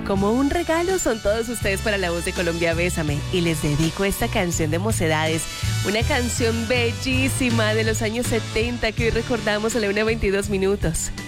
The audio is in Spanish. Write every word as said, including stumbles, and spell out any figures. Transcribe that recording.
Como un regalo son todos ustedes para La Voz de Colombia, Bésame. Y les dedico esta canción de Mocedades, una canción bellísima de los años setenta que hoy recordamos a la una veintidós minutos.